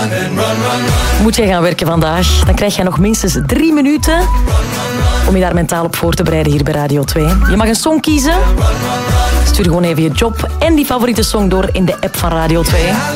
Moet jij gaan werken vandaag, dan krijg je nog minstens 3 minuten om je daar mentaal op voor te bereiden hier bij Radio 2. Je mag een song kiezen. Stuur gewoon even je job en die favoriete song door in de app van Radio 2.